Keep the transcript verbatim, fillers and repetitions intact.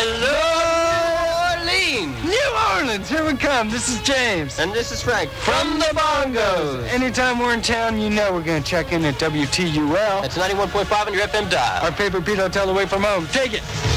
New Orleans. New Orleans, here we come. This is James. And this is Frank from the Bongos. Anytime we're in town, you know we're going to check in at W T U L. That's ninety-one point five on your F M dial. Our favorite Pete Hotel away from home. Take it.